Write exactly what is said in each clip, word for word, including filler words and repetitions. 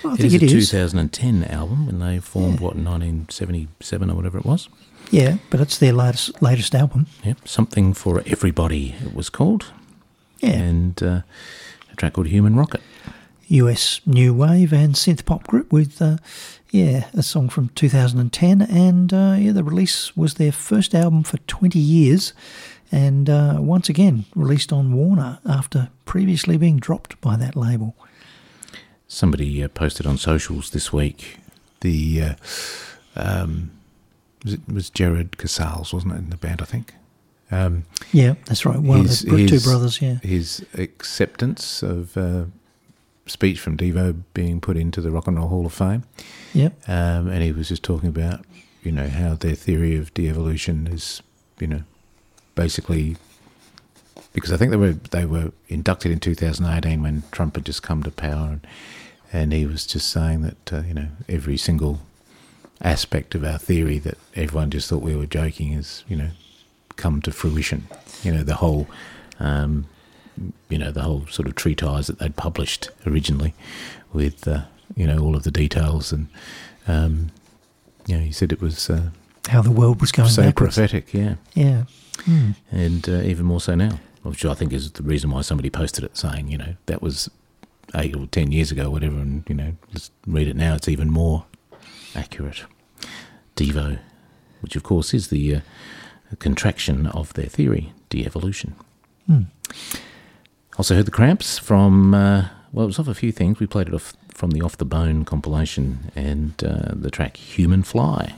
Well, I it think is it a is. two thousand ten album, and they formed, Yeah. what, in nineteen seventy-seven or whatever it was? Yeah, but it's their latest latest album. Yep, Something for Everybody it was called. Yeah. And uh, a track called Human Rocket. U S new wave and synth pop group with, uh, yeah, a song from two thousand ten, and uh, yeah, the release was their first album for twenty years, and uh, once again released on Warner after previously being dropped by that label. Somebody uh, posted on socials this week the uh, um, was it was Jared Casals, wasn't it, in the band? I think. Um, Yeah, that's right. One his, of the br- two his- brothers. Yeah, His acceptance of uh, speech from Devo being put into the Rock and Roll Hall of Fame, yep, um, and he was just talking about, you know, how their theory of de-evolution is, you know, basically, because I think they were they were inducted in two thousand eighteen when Trump had just come to power, and, and he was just saying that uh, you know, every single aspect of our theory that everyone just thought we were joking is, you know, come to fruition. You know, the whole, um, you know, the whole sort of treatise that they'd published originally, with uh, you know, all of the details, and um, you know, he said it was uh, how the world was going so backwards. prophetic, yeah, Yeah. Hmm. and uh, even more so now, which I think is the reason why somebody posted it, saying, you know, that was eight or ten years ago, or whatever, and you know, let's read it now; it's even more accurate. Devo, which of course is the uh, contraction of their theory, de-evolution. Hmm. Also heard the Cramps from, uh, well, it was off a few things. We played it off from the Off the Bone compilation, and uh, the track Human Fly.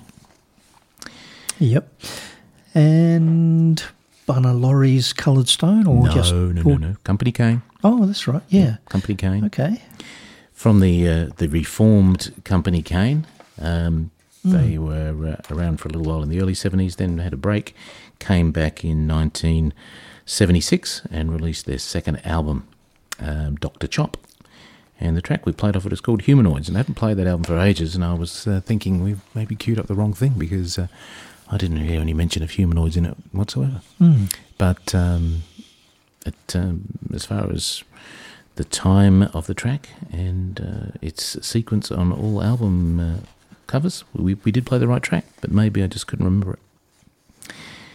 Yep. And Bunna Laurie's Coloured Stone, or no, just no, no, or- no. Company Cane. Oh, that's right. Yeah. Company Cane. Okay. From the uh, the reformed Company Cane. Um, Mm. They were uh, around for a little while in the early seventies, then had a break, came back in nineteen seventy-six and released their second album, um, Doctor Chop. And the track we played off it is called Humanoids, and I haven't played that album for ages, and I was uh, thinking we've maybe queued up the wrong thing, because uh, I didn't hear any mention of humanoids in it whatsoever. Mm. But um, it, um, as far as the time of the track and uh, its sequence on all album uh, covers, we, we did play the right track, but maybe I just couldn't remember it.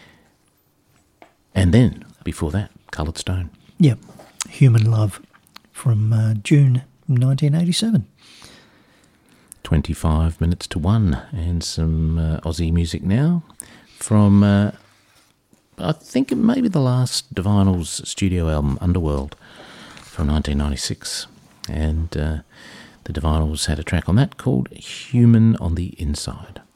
And then, before that, Coloured Stone. Yep. Human Love from uh, June nineteen eighty-seven. twenty-five minutes to one, and some uh, Aussie music now from, uh, I think it may be the last Divinals studio album, Underworld, from nineteen ninety-six. And uh, the Divinals had a track on that called Human on the Inside.